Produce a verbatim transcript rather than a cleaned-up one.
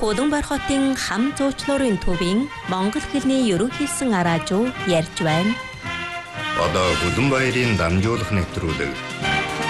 Хууданбар хотын хам зуучлуурын төвийн монгол хэлний ерөнхийсэн араажуу ярьж байна. Одоо Хууданбаярын дамжуулах нэвтрүүлэг